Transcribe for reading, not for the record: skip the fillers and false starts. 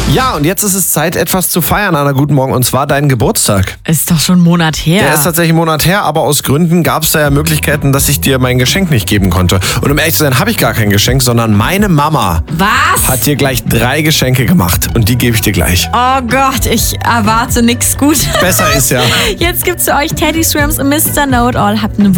Ja, und jetzt ist es Zeit, etwas zu feiern, Anna. Guten Morgen, und zwar deinen Geburtstag. Ist doch schon einen Monat her. Der ist tatsächlich einen Monat her, aber aus Gründen gab es da ja Möglichkeiten, dass ich dir mein Geschenk nicht geben konnte. Und um ehrlich zu sein, habe ich gar kein Geschenk, sondern meine Mama Was? hat dir gleich 3 Geschenke gemacht. Und die gebe ich dir gleich. Oh Gott, ich erwarte nichts Gutes. Besser ist ja. Jetzt gibt's für euch Teddy Swims und Mr. Know It All. Habt eine